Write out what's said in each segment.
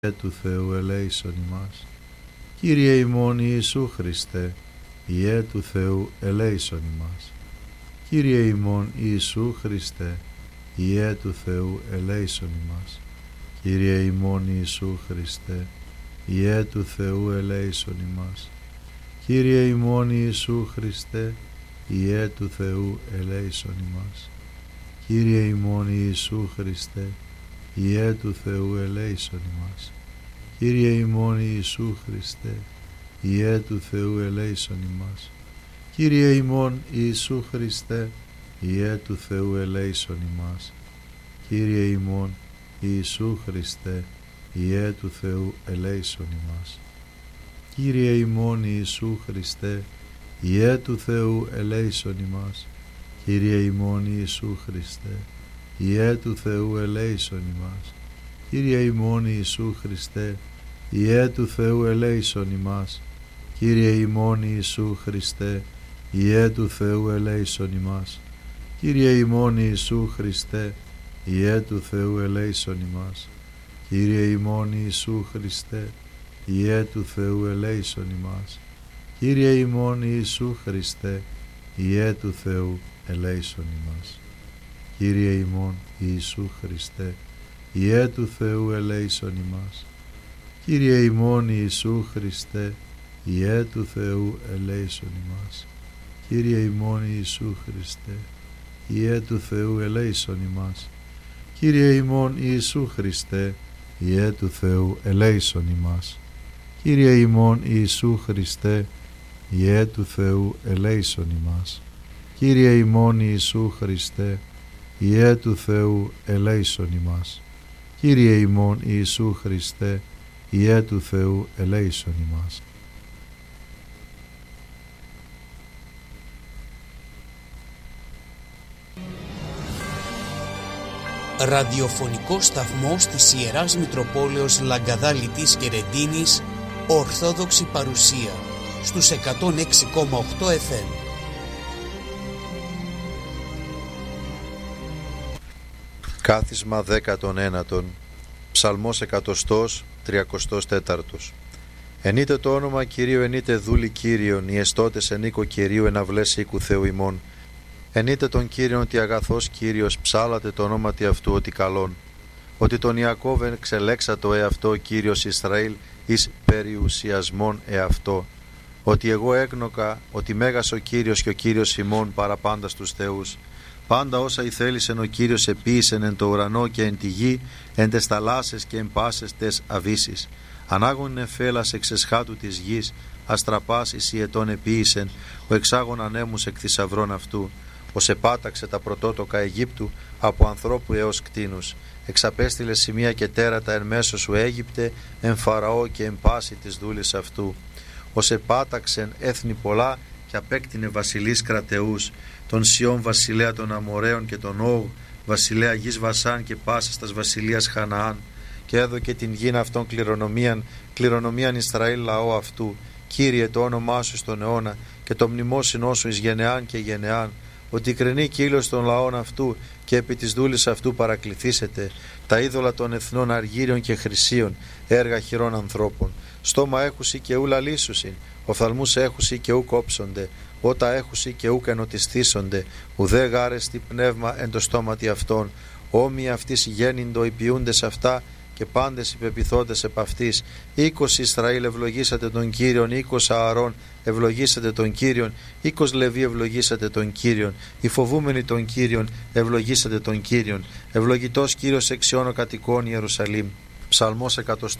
του Θεού ελέησον ημάς. Κύριε ημών Ιησού Χριστέ, Υιέ του Θεού ελέησον ημάς. Κύριε ημών Ιησού Χριστέ, Υιέ του Θεού ελέησον ημάς. Κύριε ημών Ιησού Χριστέ, Υιέ του Θεού ελέησον ημάς. Κύριε ημών Ιησού Χριστέ, Υιέ του Θεού ελέησον ημάς. Κύριε ημών Ιησού Χριστέ, Υιέ του Θεού ελέησον ημάς. Κύριε ημών Ιησού Χριστέ, Υιέ του Θεού ελέησον ημάς. Κύριε ημών Ιησού Χριστέ, Υιέ του Θεού ελέησον ημάς. Κύριε ημών Ιησού Χριστέ, Υιέ του Θεού ελέησον ημάς. Κύριε ημών Ιησού Χριστέ, Υιέ του Θεού ελέησον ημάς. Κύριε ημών Ιησού Χριστέ, Υιέ του Θεού ελέησον ημάς. Κύριε ημών Ιησού Χριστέ, Υιέ του Θεού ελέησον ημάς. Κύριε ημών Ιησού Χριστέ, Υιέ του Θεού ελέησον ημάς. Κύριε ημών Ιησού Χριστέ, Υιέ του Θεού ελέησον ημάς. Κύριε ημών Ιησού Χριστέ, Υιέ του Θεού ελέησον ημάς. Κύριε ημών Ιησού Χριστέ, Υιέ του Θεού ελέησον ημάς. Κύριε ημών Ιησού Χριστέ, Υιέ του Θεού ελέησον ημάς. Κύριε ημών Ιησού Χριστέ, Υιέ του Θεού ελέησον ημάς. Κύριε ημών Ιησού Χριστέ, Υιέ του Θεού ελέησον ημάς. Κύριε ημών Ιησού Χριστέ, Υιέ του Θεού ελέησον ημάς. Κύριε ημών Ιησού Χριστέ, Υιέ του Θεού ελέησον ημάς. Κύριε ημών Ιησού Χριστέ, Υιέ του Θεού ελέησον ημάς. Κύριε ημών Ιησού Χριστέ, Υιέ του Θεού ελέησον ημάς. Ραδιοφωνικός σταθμός της Ιεράς Μητροπόλεως Λαγκαδά Λιτής και Ρεντίνης, Ορθόδοξη παρουσία, στους 106,8 FM. Κάθισμα 19, Ψαλμός 134. Ενείτε το όνομα Κυρίου, ενείτε δούλη Κύριον, οι εστώτες εν οίκο Κυρίου, εναυλές οίκου Θεού ημών. Ενείτε τον Κύριον ότι αγαθός Κύριος, ψάλατε το ονόματι αυτού ότι καλόν. Ότι τον Ιακώβ εξελέξατο εαυτό Κύριος Ισραήλ εις περιουσιασμόν εαυτό. Ότι εγώ έγνοκα ότι μέγας ο Κύριος και ο Κύριος ημών παραπάντα στους θεούς. Πάντα όσα ηθέλησεν ο Κύριος επίησεν εν το ουρανό και εν τη γη, εν τες θαλάσσες και εν πάσες τες αβύσεις. Ανάγων νεφέλας εξ εσχάτου της γης, αστραπάς εις ιετών επίησεν, ο εξάγων ανέμους εκ θησαυρών αυτού. Ως επάταξε τα πρωτότοκα Αιγύπτου από ανθρώπου έως κτήνους. Εξαπέστειλε σημεία και τέρατα εν μέσω σου Αίγυπτε, εν Φαραώ και εν πάση της δούλης αυτού. Ως επάταξεν έθνη πολλά και απέκτηνε βασιλείς κρατεούς, τον Σιών βασιλέα των Αμοραίων και τον Όγ βασιλέα γης Βασάν και πάσας τας βασιλείας Χαναάν, και έδωκε την γην αυτών κληρονομίαν Ισραήλ λαό αυτού. Κύριε, το όνομά σου στον αιώνα και το μνημόσυνό σου εις γενεάν και γενεάν, ότι κρινεί κύλος των λαών αυτού και επί της δούλης αυτού παρακληθήσετε. Τα είδωλα των εθνών αργύριων και χρυσίων, έργα χειρών ανθρώπων. Στόμα έχουσι και ου λαλήσουσιν, οφθαλμούς έχουσι και ου κόψονται, ότα έχουσι και ου κανοτιστήσονται, ουδέ γάρεστη πνεύμα εν το στόματι αυτών. Όμοι αυτής γέννηντο υπηούντες αυτά και πάντες υπεπιθόντες επ' αυτής. 20 Ισραήλ ευλογήσατε τον Κύριον, 20 Ααρών ευλογήσατε τον Κύριον, 20 Λεβί ευλογήσατε τον Κύριον, οι φοβούμενοι τον Κύριον ευλογήσατε τον Κύριον. Ευλογητός Κύριος εξιώνω κατοικών Ιερουσαλήμ. Ψαλμός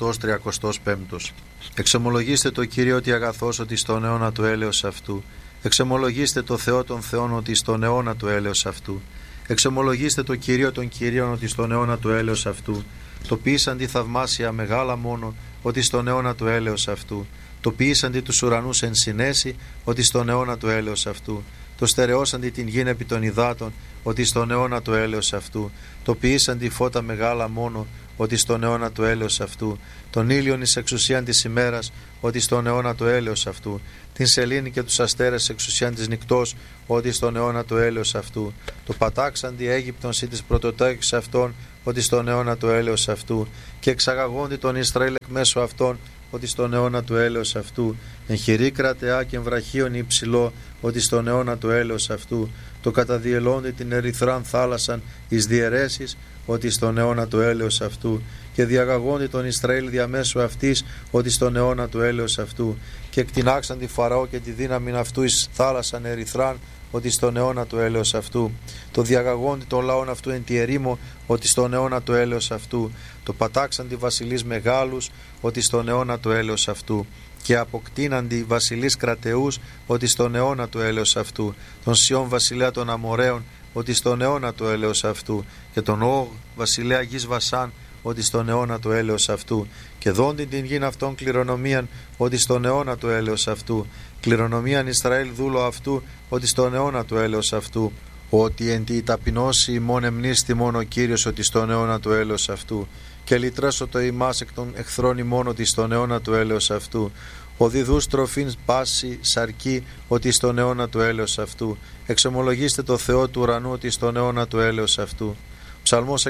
135. Εξομολογήστε το Κύριο ότι αγαθός, ότι στον αιώνα του έλεος αυτού. Εξομολογήστε το Θεό των Θεών, ότι στον αιώνα του έλεος αυτού. Εξομολογήστε το Κυρίο των Κυρίων, ότι στον αιώνα του έλεος αυτού. Το ποιήσαντι θαυμάσια μεγάλα μόνο, ότι στον αιώνα του έλεος αυτού. Το ποιήσαντι τους ουρανούς εν συνέση, ότι στον αιώνα του έλεος αυτού. το στερεώσαντι την γην επί των υδάτων, ότι στον αιώνα το έλεος αυτού, το ποιήσαντι φώτα μεγάλα μόνο, ότι στον αιώνα το έλεος αυτού, τον ήλιον εις εξουσίαν της ημέρας, ότι στον αιώνα το έλεος αυτού, την σελήνη και τους αστέρες εξουσίαν της νυκτός, ότι στον αιώνα το έλεος αυτού, το πατάξαντι Αίγυπτον σύ της πρωτοτόκης αυτών, ότι στον αιώνα το έλεος αυτού, και εξαγαγόντι τον Ισραήλ εκ μέσω αυτών, ότι στον αιώνα του έλεος αυτού, εγχειρή κρατεά και εμβραχίων υψηλό, ότι στον αιώνα του έλεος αυτού, το καταδιελώνται την ερυθράν θάλασσαν εις διαιρέσεις, ότι στον αιώνα του έλεος αυτού, και διαγαγόντι τον Ισραήλ διαμέσου αυτής, ότι στον αιώνα του έλεος αυτού, και εκτινάξαν τη Φαραώ και τη δύναμη αυτού εις θάλασσαν ερυθράν, ότι στον αιώνα του έλεος αυτού, το διαγαγόντι των λαών αυτού εν τη ερήμο, ότι στον αιώνα του έλεος αυτού, το πατάξαντι βασιλείς μεγάλους, ότι στον αιώνα του έλεος αυτού, και αποκτήναντι βασιλείς κρατεούς, ότι στον αιώνα του έλεος αυτού, τον Σιών βασιλέα των Αμοραίων, ότι στον αιώνα του έλεος αυτού, και τον Όγ βασιλέα γης Βασάν, ότι στον αιώνα του έλεος αυτού, και δόντιν την γην αυτών κληρονομίαν, ότι στον αιώνα του έλεος αυτού, κληρονομίαν Ισραήλ δούλο αυτού, ότι στον αιώνα του έλεος αυτού, ότι εν τη ταπεινώση ημών εμνίστη μόνο ο Κύριος, ότι στον αιώνα του έλεος αυτού, και λυτρέσω το ημάς εκ των εχθρών ημών, ότι στον αιώνα του έλεος αυτού, ο διδούς τροφήν πάση σαρκή, ότι στον αιώνα του έλεος αυτού, εξομολογήστε το Θεό του ουρανού, ότι στον αιώνα του έλεος αυτού. Ψαλμός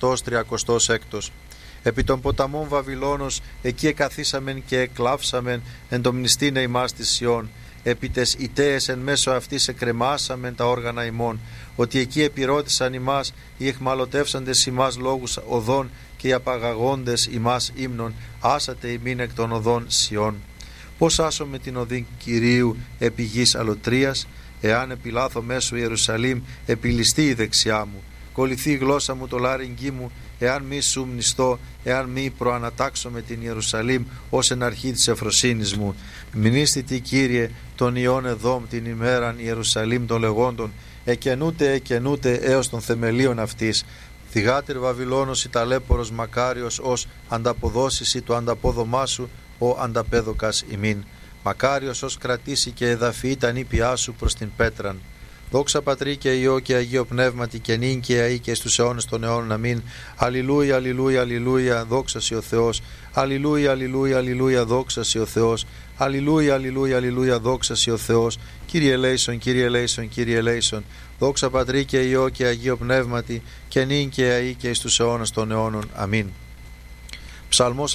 136. Επί των ποταμών Βαβυλώνος, εκεί εκαθίσαμεν και εκλάψαμεν εν το μνηστήνε ημάς της Σιών. Επί τες ητέες εν μέσω αυτής εκρεμάσαμεν τα όργανα ημών, ότι εκεί επιρώτησαν ημάς οι εχμαλωτεύσαντες ημάς λόγους οδών και οι απαγαγόντες ημάς ύμνων, άσατε ημίν εκ των οδών Σιών. Πώς άσω με την οδή Κυρίου επί γης αλωτρίας, εάν επιλάθω μέσω Ιερουσαλήμ, επιλιστεί η δεξιά μου. Κολληθεί η γλώσσα μου το λάρυγγί μου, εάν μη σου μνηστώ, εάν μη προανατάξω με την Ιερουσαλήμ ως εν αρχή της ευφροσύνης μου. Μνήστητη Κύριε τον Υιόν Εδόμ την ημέραν Ιερουσαλήμ των λεγόντων, εκενούτε έως των θεμελίων αυτής. Θυγάτερ Βαβυλώνος η ταλέπορος μακάριος ως ανταποδόσηση το ανταπόδομά σου, ο ανταπέδοκας ημίν. Μακάριος ως κρατήσει και εδαφεί τα νήπιά σου προς την πέτραν. Δόξα Πατρί και Υιό και Αγίο Πνεύματι και νυν και αεί και στους αιώνες των αιώνων. Αμήν. Αλληλούια, αλληλούια, αλληλούια, δόξα σοι ο Θεός. Αλληλούια, αλληλούια, αλληλούια, δόξα σοι ο Θεός. Αλληλούια, αλληλούια, αλληλούια, δόξα σοι ο Θεός. Κύριε ελέησον, Κύριε ελέησον, Κύριε ελέησον. Δόξα Πατρί και Υιό και Αγίο Πνεύματι και νυν και αεί και στους αιώνες των αιώνων. Αμήν. Ψαλμός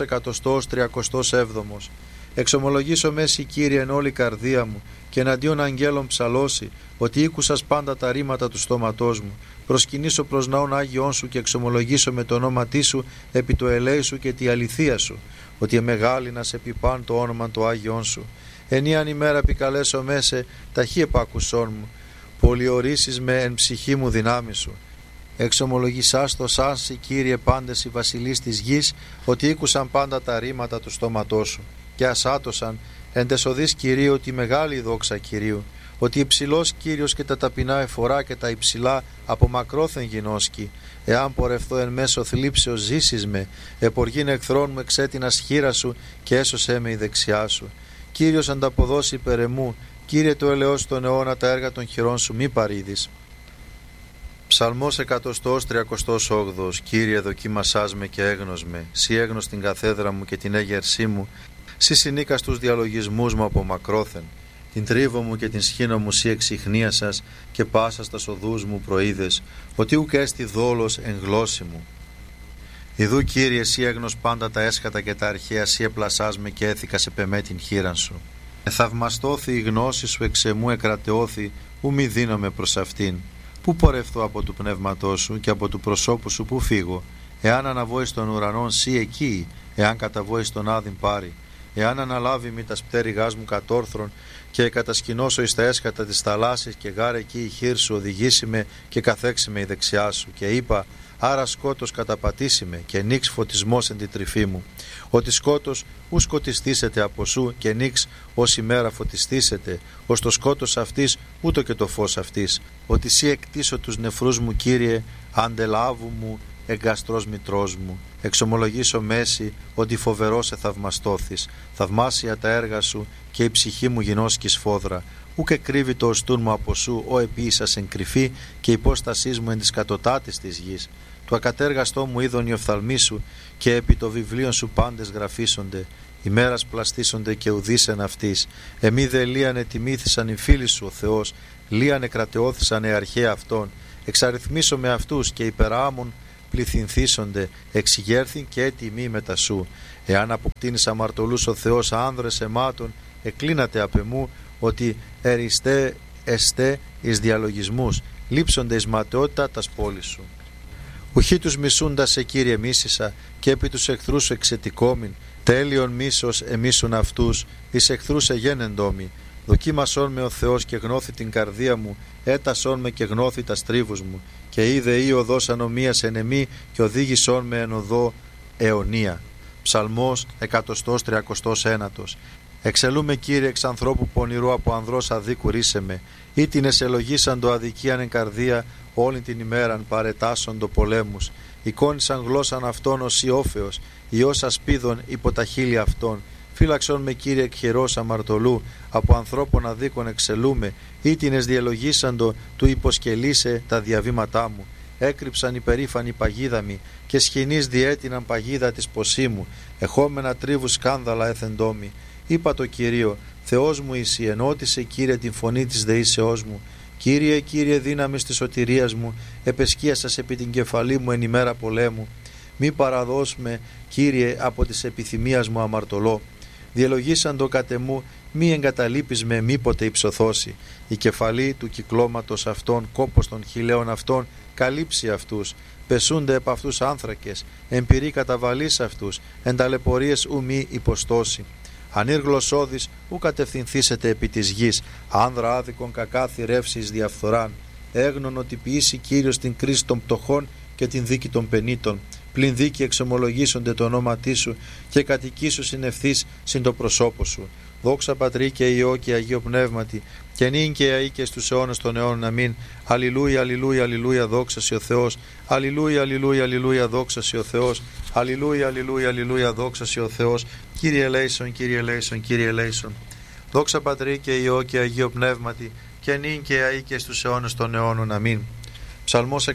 137. Εξομολογήσω μέση Κύριε εν όλη καρδία μου και εναντίον αγγέλων ψαλώσει, ότι ήκουσας πάντα τα ρήματα του στόματός μου. Προσκυνήσω προς ναόν Άγιον σου και εξομολογήσω με το όνόματί σου επί το ελέη σου και τη αληθεία σου, ότι εμεγάλυνας επί παν το όνομα του Άγιον σου. Ενίαν ημέρα επικαλέσω μέσε ταχύ επάκουσόν μου, πολιορίσεις με εν ψυχή μου δυνάμει σου. Εξομολογησάς το σάνσι Κύριε πάντες οι βασιλείς της γης, ότι ήκουσαν πάντα τα ρήματα του στόματός σου και ασάτωσαν εν τες οδείς Κυρίου τη μεγάλη δόξα Κυρίου, ότι υψηλός Κύριος και τα ταπεινά εφορά και τα υψηλά από μακρόθεν γινώσκει. Εάν πορευθώ εν μέσω θλίψεως ζήσεις με, εποργήν εχθρών μου εξέτεινας χείρα σου και έσωσέ με η δεξιά σου. Κύριος ανταποδώσει υπέρ εμού, Κύριε το ελεός των αιώνα τα έργα των χειρών σου μη παρήδεις. Ψαλμός 138. Κύριε δοκίμασάς με και έγνωσμε, σύ έγνος την καθέδρα μου και την έγερσή μου, σύ συνήκα στους διαλογισμούς μου από μακρόθεν. Την τρίβο μου και την σχήνο μου σύ εξιχνίασας και πάσα στα οδούς μου προείδες, ότι ουκ έστι δόλος εν γλώσση μου. Ιδού Κύριε σύ έγνος πάντα τα έσχατα και τα αρχαία, σύ επλασάς με και έθηκα σε πεμέ την χείραν σου. Εθαυμαστώθη η γνώση σου εξ εμού εκρατεώθη, ου μη δίνομαι προς αυτήν. Πού πορευθώ από του πνεύματός σου και από του προσώπου σου πού φύγω. Εάν αναβώ εις των ουρανών σύ εκεί, εάν καταβώ εις τον άδειν πάρει. Εάν αναλάβει μη τα πτέρυγάς μου κατόρθρον και κατασκηνώσω εις τα έσχατα της θαλάσσης και γάρε εκεί η χείρ σου οδηγήσει με και καθέξει με η δεξιά σου. Και είπα, άρα σκότος καταπατήσει με και νίξ φωτισμός εν τη τρυφή μου. Ότι σκότος ου σκοτιστήσετε από σου και νίξ ως ημέρα φωτιστήσετε, ως το σκότος αυτής ούτω και το φως αυτής. Ότι σύ εκτίσω τους νεφρούς μου Κύριε, αντελάβου μου εγκαστρός μητρός μου. Εξομολογήσω μέση ότι φοβερός θαυμαστώθης, θαυμάσια τα έργα σου και η ψυχή μου γινώσκει σφόδρα. Ούκε κρύβει το οστούν μου από σου, ο επίσας εν κρυφή και υπόστασής μου εν της κατωτάτης της γης. Το ακατέργαστό μου είδον οι οφθαλμοί σου και επί το βιβλίον σου πάντες γραφίσονται. Ημέρας πλαστήσονται και ουδήσεν αυτής. Εμεί δε λίανε τιμήθησαν οι φίλοι σου ο Θεός, λίανε κρατεώθησαν οι αρχαία αυτών. Εξαριθμίσω με αυτούς και υπεράμουν πληθυνθήσονται, εξηγέρθην και έτοιμοι μετά σου. Εάν αποκτήνεις αμαρτωλούς ο Θεός άνδρες αιμάτων, εκλίνατε απ' εμού, ότι εριστέ εστέ εις διαλογισμούς, λείψονται εις ματαιότητα τας πόλης σου. Ουχή τους μισούντας σε Κύριε μίσησα, και επί τους εχθρούς σου εξετικόμην, τέλειον μίσος εμίσουν αυτούς, εις εχθρούς εγένεντόμοι. Δοκίμασόν με ο Θεός και γνώθη την καρδία μου, έτασόν με και γνώθη τα στρίβους μου, και είδε η οδός ανομίας εν εμή και οδήγησόν με εν οδό αιωνία. Ψαλμός 139. Εξελούμε Κύριε εξ ανθρώπου πονηρού, από ανδρός αδίκου ρίσε με. Ή την εσελογήσαν το αδικίαν εν καρδία, όλη την ημέραν παρετάσσον το πολέμους. Εικόνισαν γλώσσαν αυτόν ως Ιόφεος, Υιός ασπίδων υπό τα χείλη αυτών. Φύλαξον με Κύριε εκ χειρός αμαρτωλού, από ανθρώπων αδίκων εξελούμε. Ή την εσδιελογήσαντο του υποσκελίσε τα διαβήματά μου. Έκρυψαν υπερήφανη παγίδα μη, και σχοινείς διέτειναν παγίδα της ποσίμου. Εχόμενα τρίβου σκάνδαλα έθεντόμη. Είπα το Κυρίο, Θεός μου εσύ, ενώτησε Κύριε την φωνή της δεήσεώς μου. Κύριε, Κύριε δύναμης της σωτηρίας μου, επεσκίασας επί την κεφαλή μου εν ημέρα πολέμου. Μη παραδώσ' με, Κύριε, από της επιθυμίας μου αμαρτωλό. Διελογήσαν το κατεμού, μη εγκαταλείπεις με μήποτε υψωθώσει. Η κεφαλή του κυκλώματος αυτών, κόπος των χιλέων αυτών, καλύψει αυτούς. Πεσούνται επ' αυτούς άνθρακες, εμπειροί καταβαλείς αυτούς, εν ταλαιπωρίες ου μη υποστώσει. Ανήρ γλωσσόδης ου κατευθυνθήσετε επί της γης, άνδρα άδικον κακά θηρεύσεις διαφθοράν. Έγνων ότι ποιήσει Κύριος την κρίση των πτωχών και την δίκη των πενήτων. Πλην δίκη εξομολογήσονται το όνόματί σου και κατοικήσου συνευθείς συν το προσώπο σου. Δόξα Πατρί και Υιό και Αγίο Πνεύματι, και νυν και αεί και στους αιώνες των αιώνων. Αμήν. Αλληλούια, αλληλούια, αλληλούια, δόξα σοι ο Θεός. Αλληλούια, αλληλούια, αλληλούια, δόξα σοι ο Θεός. Αλληλούια, αλληλούια, αλληλούια, δόξα σοι ο Θεός. Κύριε ελέησον, Κύριε ελέησον, Κύριε ελέησον. Δόξα Πατρί και Υιό και Αγίο Πνεύματι, και νυν και αεί και στους αιώνες των αιώνων. Αμήν. Ψαλμός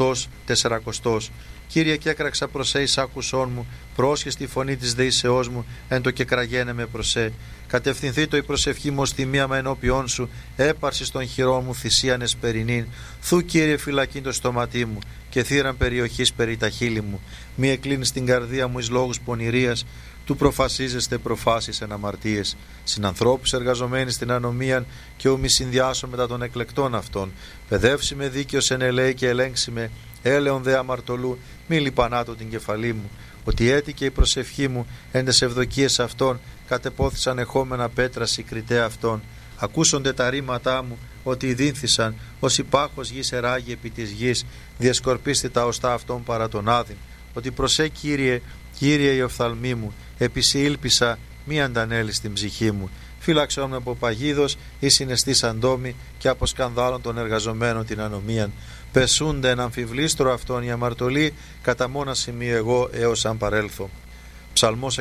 140. Κύριε, και έκραξα προς σε εις άκουσόν μου, πρόσχες τη φωνή της δεήσεώς μου, εν το και κραγένε με προσέ. Κατευθυνθεί το η προσευχή μου ως τιμία με ενώπιόν σου, έπαρση των χειρών μου θυσίαν εσπερινήν. Θου Κύριε φυλακήν το στόματί μου, και θύραν περιοχής περί τα χείλη μου. Μη εκλίνεις την καρδία μου εις λόγους πονηρίας, του προφασίζεστε προφάσεις εν αμαρτίες. Συνανθρώπους εργαζομένοι στην ανομίαν, και ου μη συνδυάσω μετά των εκλεκτών αυτών. Παιδεύσει με δίκαιος εν ελέη και ελέγξει με, έλεον δε αμαρτωλού, μη λιπανάτω την κεφαλή μου. Ότι έτυχε η προσευχή μου εν τες ευδοκίες αυτών, κατεπόθησαν εχόμενα πέτρα συγκριτέ αυτών. Ακούσονται τα ρήματά μου, ότι ειδύνθησαν, ως υπάχος γης εράγει επί της γης, διασκορπίστη τα οστά αυτών παρά τον άδειν. Ότι προσέ Κύριε, Κύριε η οφθαλμή μου, επισή ήλπισα, μη αντανέλει στην ψυχή μου. Φύλαξον με από παγίδος ή συναισθήσαν τόμοι, και από σκανδάλων των εργαζομένων την ανομίαν. Πεσούνται εν αμφιβλήστρο αυτόν οι αμαρτωλοί, κατά μόνα σημείο εγώ έως αν παρέλθω. Ψαλμός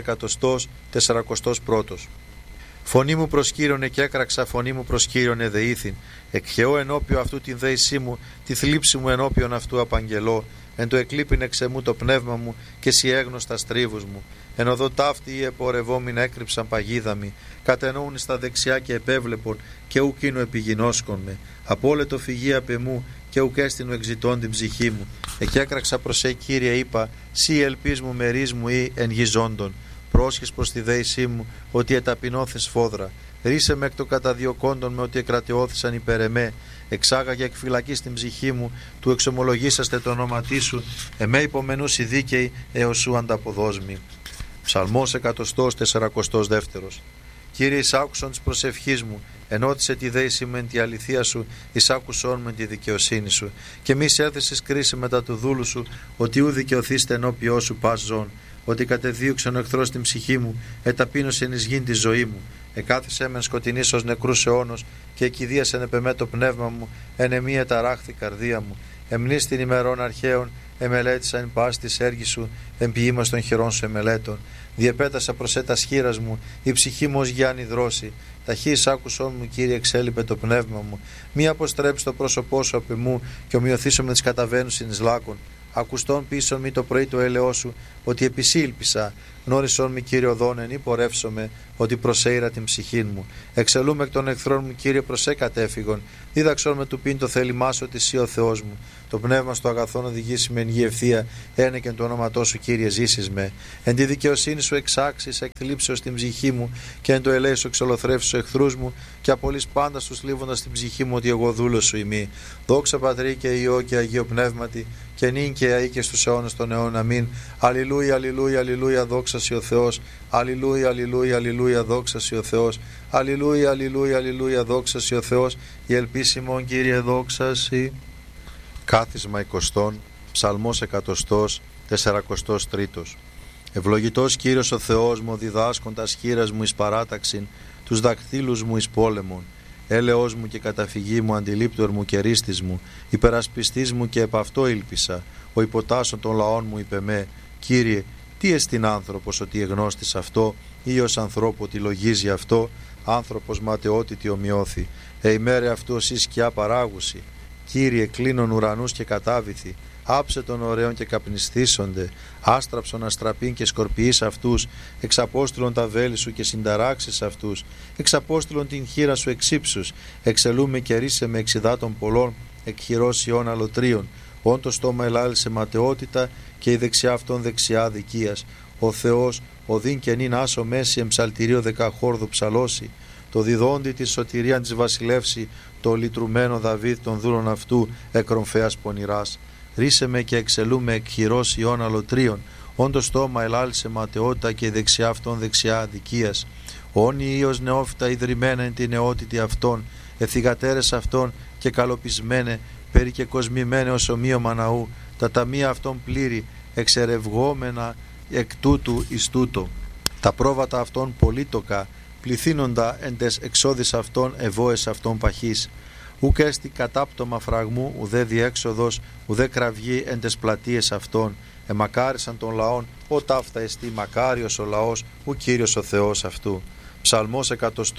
141. Φωνή μου προς Κύριον και έκραξα, φωνή μου προς Κύριον εδεήθην. Εκχαιώ ενώπιον αυτού την δέησή μου, τη θλίψη μου ενώπιον αυτού απαγγελώ. Εν το εκλείπειν εξεμού το πνεύμα μου, και σι έγνωστα στρίβους μου. Εν οδό ταύτη ή επορευόμην έκρυψαν παγίδα μη. Κατεννοούν στα δεξιά και επέβλεπον, και ουκ είνο επιγινώσκον με. Απόλετο φυγή απ' εμού, και ουκ έστεινο εξητών την ψυχή μου. Εκέκραξα προς σε Κύριε, είπα, σύ ελπίς μου μερίς μου ή εν γη ζώντων. Πρόσχες προς τη δέησή μου, ότι εταπεινώθες φόδρα. Ρίσε με εκ το καταδιωκόντων με, ότι εκρατεώθησαν υπέρ εμέ. Εξάγαγε εκ φυλακής την ψυχή μου, του εξομολογήσαστε το όνόματί σου, εμέ υπομενούς οι δίκαιοι έως σου ανταποδόσμοι. Ψαλμός 142. Κύριε, εισάκουσον της προσευχής μου, ενώτισε τη δέηση μου εν τη αληθεία σου, εισάκουσον με τη δικαιοσύνη σου. Και μη σε έθεσες κρίση μετά του δούλου σου, ότι ου δικαιωθήστε ενώπιό σου πας ζών. Ότι κατεδίωξαν ο εχθρός την ψυχή μου, εταπείνωσεν εις γην τη ζωή μου. Εκάθισέ μεν σκοτεινής ως νεκρούς αιώνος, και εκηδίασεν επ' εμέ το πνεύμα μου, εν εμή εταράχθη καρδία μου. Εμνείς την ημερών αρχαίων, εμελέτησα εν πάση της έργης σου, εν ποιήμας των χειρών σου εμελέτων. Διεπέτασα προς έτας χείρας μου, η ψυχή μου ως γιάννη δρόση. Ταχύς άκουσόν μου, Κύριε, εξέλιπε το πνεύμα μου. Μη αποστρέψει το πρόσωπό σου απ' εμού και ομοιωθήσω με τις καταβαίνουσιν εις λάκων. Ακουστών πίσω μη το πρωί το έλεό σου, ότι επισήλπισα. Γνώρισον μη, Κύριε, οδόν εν υπορεύσομαι, ότι προσέειρα την ψυχήν μου. Εξελούμε εκ των εχθρών μου, Κύριε, προσέ κατέφυγον. Δίδαξον με του πίν το θέλημά σου, ότι εσύ ο Θεός μου. Το πνεύμα στο αγαθόν οδηγήσει με εν γη ευθεία, ένε και εν το όνοματό σου, Κύριε, ζήσεις με. Εν τη δικαιοσύνη σου εξάξεις, εκθλίψεως την ψυχή μου, και εν το ελέη σου εξολοθρεύσεις τους εχθρούς μου, και απολύς πάντα στους λίβοντας την ψυχή μου, ότι εγώ δούλος σου ημί. Δόξα Πατρί και Υιό και Αγίο Πνεύματι, και νυν και αεί και στους αιώνας των αιώνων. Αμήν. Αλληλούια, αλληλούια, αλληλούια, δόξα σοι ο Θεός. Αλληλούια, αλληλούια, αλληλούια, δόξα σοι ο Θεός. Αλληλούια, αλληλούια, αλληλούια, δόξα σοι ο Θεός. Η ελπίσιμον, Κύριε, δόξα σοι. Κάθισμα 20, Ψαλμός 100, 43. Ευλογητός Κύριος ο Θεός μου, διδάσκοντας χείρας μου εις παράταξιν, τους δακτύλους μου εις πόλεμον. Έλεος μου και καταφυγή μου, αντιλήπτορ μου και ρίστης μου, υπερασπιστής μου και επ' αυτό ήλπισα. Ο υποτάσσον των λαών μου είπε με, Κύριε, τι εστιν άνθρωπος ότι εγνώστης αυτό, ή ως ανθρώπου ότι λογίζει αυτό, άνθρωπος ματαιότητη ομοιώθη. Εημέρε αυτού ως η σκιά παράγουση. Κύριε, κλείνον ουρανούς και κατάβηθη, άψε των ωραίων και καπνιστήσονται, άστραψον αστραπήν και σκορπιείς αυτούς, εξαπόστηλον τα βέλη σου και συνταράξεις αυτούς, εξαπόστηλον την χείρα σου εξύψους, εξελούμε και ρίσε με εξιδάτων πολλών, εκχειρός ιών αλωτρίων, όν το στόμα ελάλησε ματαιότητα και η δεξιά αυτών δεξιά δικίας. Ο Θεός, ο δίν και νυν άσο μέση εμψαλτηρίο δεκαχόρδου ψαλώσει, το διδόντι της σωτηρίαν της βασιλεύση, το λυτρουμένο Δαβίδ των δούλων αυτού εκρομφέας πονηράς. Ρίσε με και εξελούμε εκχειρός ιών αλωτρίων, όν το στόμα ελάλησε ματαιότητα και η δεξιά αυτών δεξιά αδικίας. Όνοι ίος νεόφυτα ιδρυμένα εν την νεότητη αυτών, εθιγατέρες αυτών και καλοπισμένε, περί και κοσμημένε ως ομοίωμα ναού, τα ταμεία αυτών πλήρη, εξερευγόμενα εκ τούτου εις τούτο. Τα πρόβατα αυτών πολύτοκα, πληθύνοντα εν τες εξόδης αυτών ευώες αυτών παχής. Ουκ έστι κατάπτωμα φραγμού, ουδέ διέξοδος, ουδέ κραυγή εν τες πλατείες αυτών. Εμακάρισαν των λαών, ο ταύτα εστί μακάριος ο λαός, ο Κύριος ο Θεός αυτού. Ψαλμός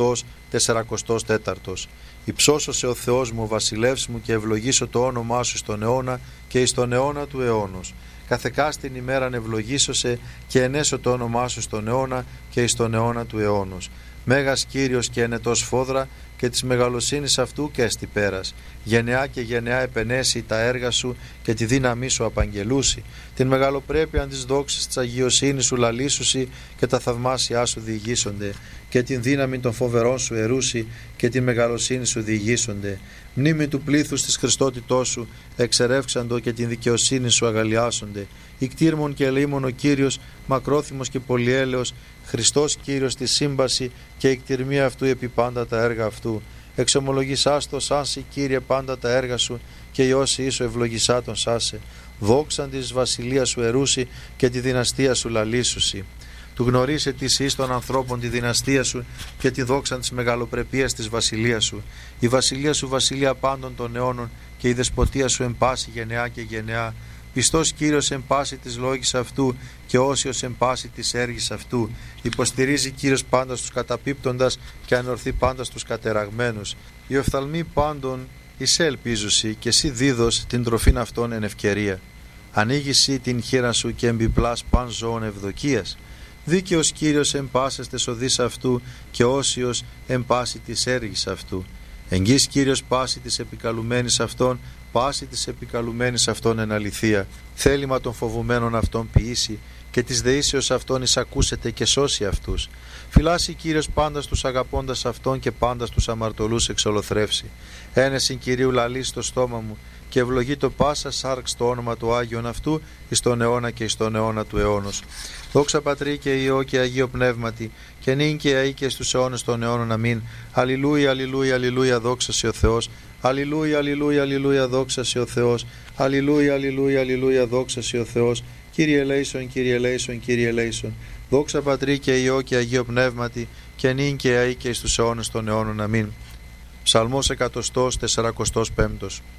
144. Υψώσωσε ο Θεός μου, ο βασιλεύς μου, και ευλογήσω το όνομά σου στον αιώνα και εις τον αιώνα του αιώνος. Καθεκάστην ημέραν ευλογήσωσε και ενέσω το όνομά σου στον αιώνα και εις τον αιώνα του αιώνος. Μέγας Κύριος και ενετός φόδρα, και της μεγαλοσύνης αυτού και έστι πέρας. Γενεά και γενεά επενέσει τα έργα σου και τη δύναμή σου απαγγελούσει. Την μεγαλοπρέπεια της δόξης της αγιοσύνης σου λαλήσουσι και τα θαυμάσια σου διηγήσονται. Και την δύναμη των φοβερών σου ερούσι και την μεγαλοσύνη σου διηγήσονται. Μνήμη του πλήθους της Χριστότητός σου εξερεύξαντο και την δικαιοσύνη σου αγαλιάσονται. Ικτήρμον και ελεήμον ο Κύριος, μακρόθυμος και πολυέλεος, Χριστός Κύριος στη σύμπαση και η κτηρμία αυτού επί πάντα τα έργα αυτού. Εξομολογησάς το σάσι, Κύριε, πάντα τα έργα σου, και η όση ίσου ευλογησά τον σάσε. Δόξαν της βασιλείας σου ερούσι και τη δυναστεία σου λαλήσουσι. Του γνωρίσε της εις των ανθρώπων τη δυναστεία σου και τη δόξαν της μεγαλοπρεπίας της βασιλείας σου. Η βασιλεία σου βασιλεία πάντων των αιώνων και η δεσποτεία σου εν πάση γενεά και γενεά. Πιστός Κύριος εν πάση της λόγης αυτού και όσιος εν πάση της έργης αυτού. Υποστηρίζει Κύριος πάντα στους καταπίπτοντας και ανορθεί πάντα στους κατεραγμένους. Οι οφθαλμοί πάντων εισέ ελπίζουσι και εσύ δίδος την τροφήν αυτών εν ευκαιρία. Ανοίγει την χείρα σου και εμπιπλάς παν ζώων ευδοκίας. Δίκαιος Κύριος εν πάσες τες οδείς αυτού και όσιος εν πάση της έργης αυτού. Εγγύς Κύριος πάση της επικαλουμένης αυτών, πάση της επικαλουμένης αυτών εν αληθεία. Θέλημα των φοβουμένων αυτών ποιήσει και της δεήσεως αυτών εισακούσεται και σώσει αυτούς. Φυλάσει Κύριος πάντα στους αγαπώντας αυτών και πάντα στους αμαρτωλούς εξολοθρεύσει. Ένεσιν Κυρίου λαλεί στο στόμα μου και ευλογεί το πάσα σάρξ το όνομα του Άγιον αυτού εις τον αιώνα και εις τον αιώνα του αιώνος. Δόξα Πατρί και Υιό και Αγίο Πνεύματι, και νυν και αεί και στους αιώνες των αιώνων. Αμήν. Αλληλούια, αλληλούια, αλληλούια, δόξα σοι ο Θεός. Αλληλούια, αλληλούια, αλληλούια, δόξα σοι ο Θεός. Αλληλούια, αλληλούια, αλληλούια, δόξα σοι ο Θεός. Κύριε ελέησον, Κύριε ελέησον, Κύριε ελέησον. Δόξα Πατρί και Υιό και Αγίο Πνεύματι, και νυν και αεί και στους αιώνες των αιώνων. Αμήν. Ψαλμός 145.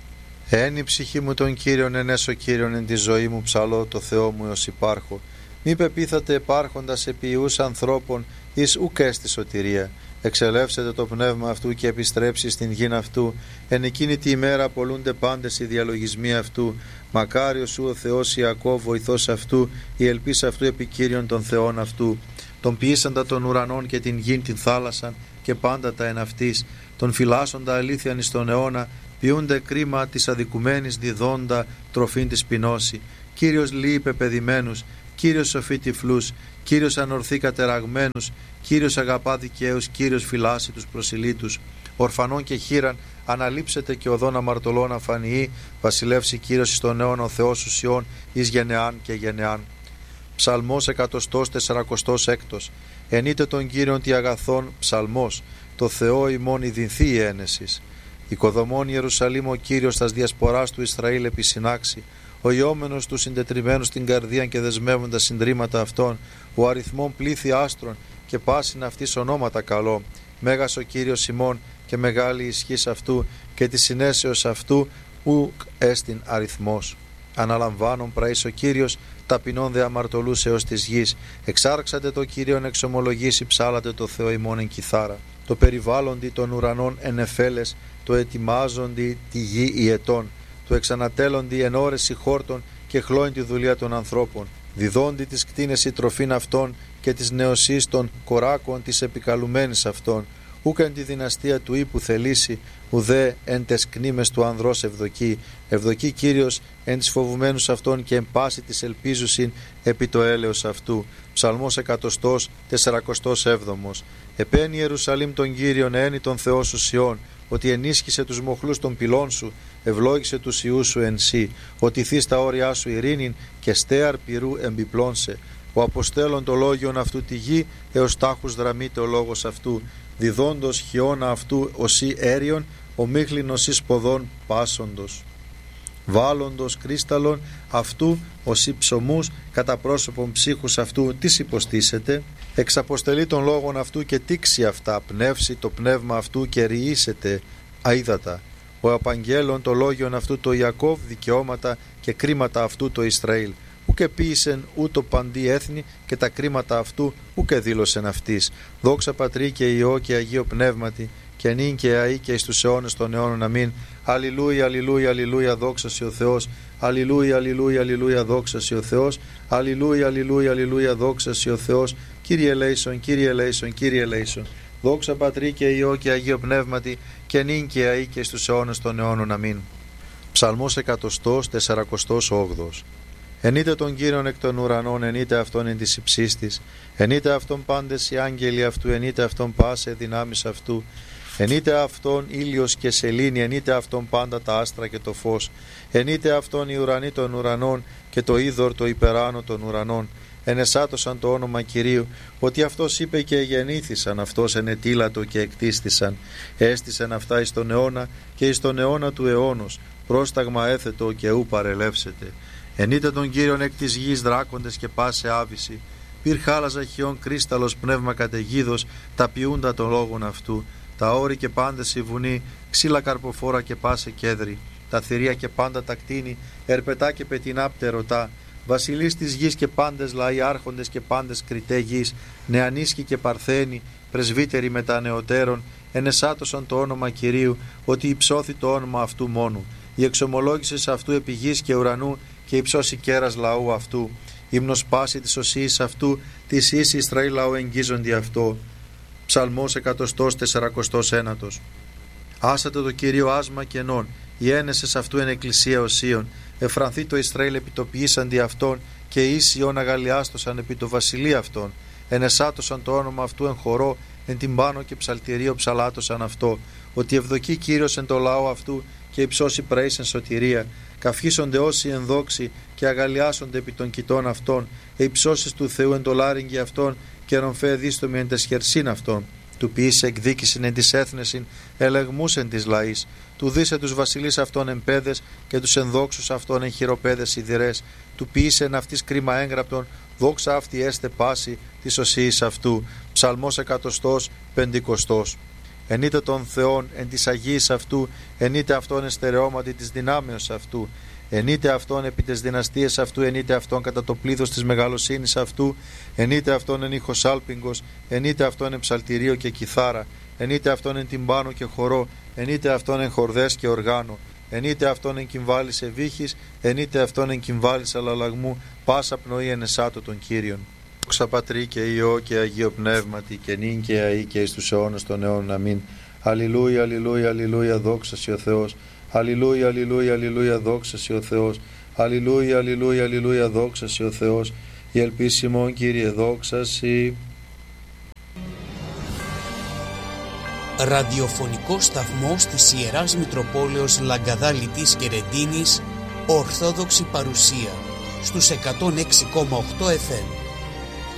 Εν η ψυχή μου τον Κύριον, ενέσω Κύριον εν τη ζωή μου, ψαλώ το Θεό μου έως υπάρχω. Μη πεπίθατε επάρχοντας επί ιούς ανθρώπων, εις ουκ έστι σωτηρία. Εξελεύσετε το πνεύμα αυτού και επιστρέψει στην γην αυτού. Εν εκείνη τη ημέρα απολούνται πάντες οι διαλογισμοί αυτού. Μακάριος σου ο Θεός Ιακώβ, βοηθός αυτού, η ελπίς αυτού επί Κύριον των Θεών αυτού. Τον ποιήσαντα των ουρανών και την γην την θάλασσαν και πάντα τα εν αυτής. Τον φυλάσσοντα αλήθειαν εις τον αιώνα, ποιούνται κρίμα της αδικουμένης διδόντα τροφήν της πεινώση. Κύριος λύει πεπαιδημένους, Κύριος σοφεί τυφλούς, Κύριος ανορθεί κατεραγμένους, Κύριος αγαπά δικαίους, Κύριος φυλάσσει τους προσιλήτους. Ορφανών και χείραν αναλείψετε και οδόν αμαρτωλών αφανιεί, βασιλεύσει Κύριος εις τον αιώνα ο Θεός ουσιών εις γενεάν και γενεάν. Ψαλμός 146. Ενείτε τον Κύριον τι αγαθόν, ψαλμός, το Θεό ημών ειδυνθεί η ένεσης. Οικοδομών Ιερουσαλήμ ο Κύριος τας διασποράς του Ισραήλ επισυνάξει, ο ιόμενος του συντετριμένου στην καρδία και δεσμεύοντα συντρίμματα αυτών, ο αριθμών πλήθη άστρων και πάσιν αυτής ονόματα καλό. Μέγας ο Κύριος ημών και μεγάλη ισχύς αυτού και τη συνέσεως αυτού ουκ έστιν αριθμός. Αναλαμβάνον πραείς ο Κύριος, ταπεινών δε αμαρτωλούς έως της γης. Εξάρξατε το Κύριον εξομολογήσει, ψάλατε το Θεό ημών εν κιθάρα. Το περιβάλλοντι των ουρανών εν εφέλες, το ετοιμάζοντι τη γη οι ετών. Το εξανατέλλοντι εν ώρες χόρτων και χλώην τη δουλεία των ανθρώπων. Διδόντι τις κτίνες η τροφήν αυτών και της νεοσύς των κοράκων της επικαλουμένης αυτών. Ούκ εν τη δυναστεία του ύπου θελήσει, ουδέ εν τες κνήμες του ανδρός ευδοκεί. Ευδοκεί Κύριος εν τις φοβουμένους αυτών και εν πάση της ελπίζουσιν επί το έλεος αυτού. Ψαλμός 147. Επένει Ιερουσαλήμ τον Κύριον, ένι τον Θεό σου Σιών, ότι ενίσχυσε τους μοχλούς των πυλών σου, ευλόγησε τους ιούς σου εν σύ, ότι θείς τα όρια σου ειρήνην και στέαρ πυρού εμπιπλώνσε. Ο αποστέλων το λόγιον αυτού τη γη, έως τάχους δραμείται ο λόγος αυτού, διδόντος χιώνα αυτού οσί έριον, ο μίχλινος εις ποδών πάσοντος. Βάλλοντος κρίσταλον αυτού οσί ψωμούς, κατά πρόσωπον ψύχους αυτού, τις υποστήσετε. Εξαποστελεί των λόγων αυτού και τήξει αυτά, πνεύσει το πνεύμα αυτού και ρυήσετε αίδατα. Ο απαγγέλων το λόγιον αυτού το Ιακώβ, δικαιώματα και κρίματα αυτού το Ισραήλ. Ούκε ποίησεν ούτω παντί έθνη και τα κρίματα αυτού ούκε δήλωσεν αυτής. Δόξα Πατρί και Υιό και Αγίο Πνεύματι και νυν και αεί και εις τους αιώνες των αιώνων. Αμήν. Αλληλούια, αλληλούια, αλληλούια, δόξα σοι ο Θεός. Αλληλούια, αλληλούια, αλληλούια, δόξα σοι ο Θεός. Αλληλούια, αλληλούια, αλληλούια, δόξα σοι ο Θεός. Κύριε ελέησον, Κύριε ελέησον, Κύριε ελέησον. Δόξα Πατρί και Υιό και Αγίο Πνεύματι και νυν και αεί και εις τους αιώνες των αιώνων. Αμήν. Ψαλμός 148. Ενείτε τον Κύριον εκ των ουρανών, ενείτε αυτόν εν της υψής της. Ενείτε αυτόν πάντες οι άγγελοι αυτού, ενείτε αυτόν πάσε δυνάμεις αυτού. Ενείτε αυτόν ήλιος και σελήνη, ενείτε αυτόν πάντα τα άστρα και το φως. Ενείτε αυτόν οι ουρανοί των ουρανών και το είδωρ το υπεράνω των ουρανών. Ενεσάτωσαν το όνομα Κυρίου, ότι αυτός είπε και γεννήθησαν, αυτός ενετήλατο και εκτίστησαν. Έστησαν αυτά εις τον αιώνα και εις τον αιώνα του αιώνος. Πρόσταγμα έθετο και ου παρελεύσετε. Ενείτε τον Κύριον εκ της γης δράκοντες και πάσε άβυση. Πυρ χάλαζα χιόν κρίσταλος πνεύμα καταιγίδος, τα ποιούντα των λόγων αυτού. Τα όρη και πάντες η βουνή, ξύλα καρποφόρα και πάσε κέδρη. Τα θηρία και πάντα τα κτίνη, ερπετά και πετεινά πτερωτά. Βασιλείς της γης και πάντες λαοί, άρχοντες και πάντες κριτέ γης, νεανίσκοι και παρθένοι, πρεσβύτεροι μετά νεωτέρων, ενεσάτωσαν το όνομα Κυρίου, ότι υψώθη το όνομα αυτού μόνου. Η εξομολόγηση αυτού επί γης και ουρανού και υψώσει κέρας λαού αυτού. Ύμνος πάση της οσίης αυτού, της ίση Ισραήλ λαού εγγίζοντι αυτό. Ψαλμός 149. Άσατε το Κυρίο άσμα κενών, οι ένεσες αυτού εν εκκλησία οσίων. Εφρανθεί το Ισραήλ επιτοπιήσαντι αυτόν και ίσιον αγαλιάστοσαν επί το βασιλεί αυτόν. Ενεσάτωσαν το όνομα αυτού εν χορό, εν τυμπάνο και ψαλτηρίο ψαλάτωσαν αυτό. Ότι ευδοκεί Κύριος εν το λαό αυτού και υψώσει πραίσεν σωτηρία. Καυχήσονται όσοι εν δόξη και αγαλιάσονται επί των κοιτών αυτών. Υψώσεις του Θεού εν το λάριγγι αυτών και ρομφέ δίστομοι εν τες χερσίν αυτών. Του ποιήσε εκδίκησιν εν της έθνεσιν, ελεγμούς εν της λαής. Του δίσε τους βασιλείς αυτών εν πέδες και τους ενδόξους αυτών εν χειροπέδες σιδηρές. Του ποιήσε εν αυτής κρίμα έγγραπτον, δόξα αυτή έστε πάση της οσίης αυτού. Ψαλμός 150. ενείτε των Θεών εν της Αγίας αυτού, ενείτε αυτόν εν στερεώματι της δυνάμεως αυτού, ενείτε αυτόν επί τις δυναστείες αυτού, ενείτε αυτόν κατά το πλήθος της μεγαλοσύνης αυτού, ενείτε αυτόν εν ήχος άλπιγγος, ενείτε αυτόν εν ψαλτηρίο και κιθάρα, ενείτε αυτόν εν τυμπάνο και χορό, ενείτε αυτόν εν χορδές και οργάνο, ενείτε αυτόν εν κυμβάλης ευήχης, ενείτε αυτόν εν κυμβάλης αλλαλαγμού, πάσα πνοή εν εσάτω των Κύριων. Δόξα Πατρί και Υιό και Αγίο Πνεύματι και νυν και αεί και εις τους αιώνας των αιώνων. Αμήν. Αλληλούια, αλληλούια, αλληλούια, δόξα σοι ο Θεός. Αλληλούια, αλληλούια, αλληλούια, δόξα σοι ο Θεός. Αλληλούια, αλληλούια, αλληλούια, δόξα σοι ο Θεός. Η ελπίς ημών, Κύριε, δόξα σοι. Ραδιοφωνικός σταθμός της Ιεράς Μητροπόλεως Λαγκαδάλητης και Ρεντίνης, Ορθόδοξη Παρουσία, στους 106,8 FM.